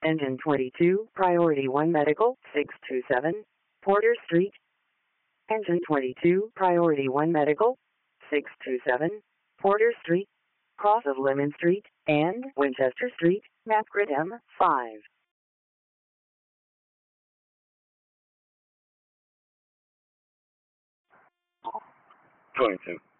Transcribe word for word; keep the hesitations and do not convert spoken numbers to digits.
Engine twenty-two, Priority one Medical, six two seven, Porter Street. Engine twenty-two, Priority one Medical, six two seven, Porter Street, cross of Lemon Street, and Winchester Street, map grid M five. twenty-two.